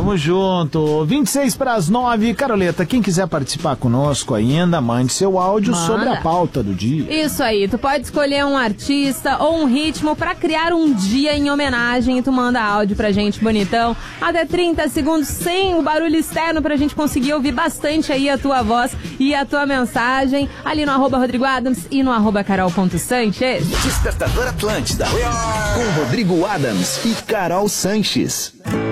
Tamo junto. 8:26. Caroleta, quem quiser participar conosco ainda, mande seu áudio sobre a pauta do dia. Isso aí, tu pode escolher um artista ou um ritmo pra criar um dia em homenagem e tu manda áudio pra gente bonitão, até 30 segundos sem o barulho externo pra gente conseguir ouvir bastante aí a tua voz e a tua mensagem ali no @Rodrigo Adams e no @Carol.Sanches. Despertador Atlântida com Rodrigo Adams e Carol Sanches.